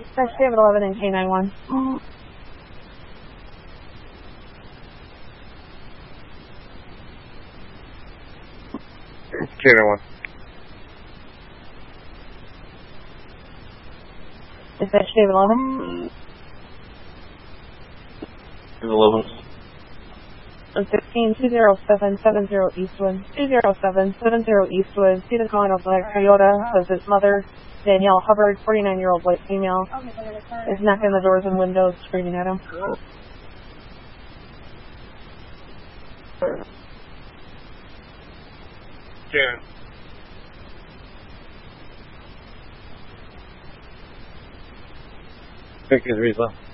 Dispatch David 11 and K91. K91. Dispatch David 11. 11. 16-20770 Eastwood. 20770 Eastwood. Student calling of Black Toyota says his mother, Danielle Hubbard, 49-year-old white female, is knocking on the doors and windows, screaming at him. Karen. Take his reason.